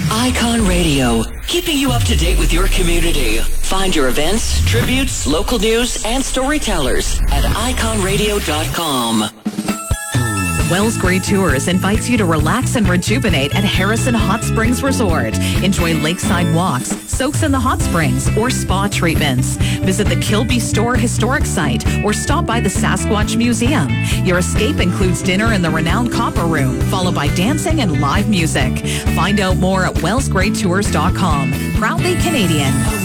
Icon Radio, keeping you up to date with your community. Find your events, tributes, local news, and storytellers at iconradio.com. Wells Gray Tours invites you to relax and rejuvenate at Harrison Hot Springs Resort. Enjoy lakeside walks, soaks in the hot springs, or spa treatments. Visit the Kilby Store Historic Site or stop by the Sasquatch Museum. Your escape includes dinner in the renowned Copper Room, followed by dancing and live music. Find out more at wellsgraytours.com. Proudly Canadian.